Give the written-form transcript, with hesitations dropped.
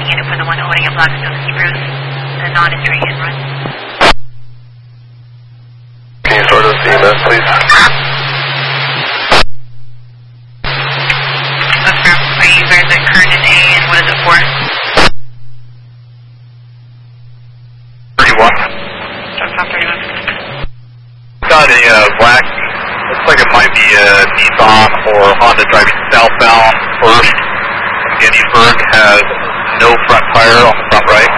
unit for the one holding at Blackstone Spruce. The non-entry and run. Can you start us EMS, please? Affirm. Are you guys at Kernan A and what is it for? 31. That's not 31. Got a black, looks like it might be a Nissan or Honda driving southbound first from Gettysburg, has no front tire on the front right.